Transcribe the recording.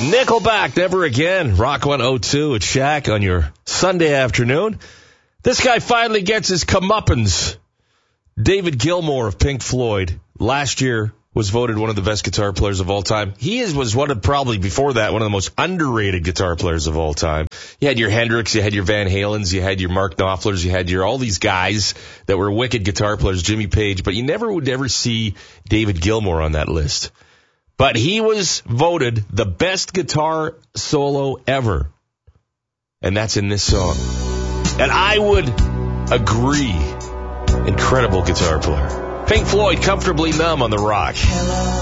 Nickelback, Never Again. Rock 102 at Shaq on your Sunday afternoon. This guy finally gets his comeuppance. David Gilmour of Pink Floyd last year was voted one of the best guitar players of all time. Was one of, probably before that, one of the most underrated guitar players of all time. You had your Hendrix, you had your Van Halens, you had your Mark Knopflers, you had all these guys that were wicked guitar players, Jimmy Page, but you never would ever see David Gilmour on that list. But he was voted the best guitar solo ever. And that's in this song. And I would agree. Incredible guitar player. Pink Floyd, Comfortably Numb on the Rock. Hello.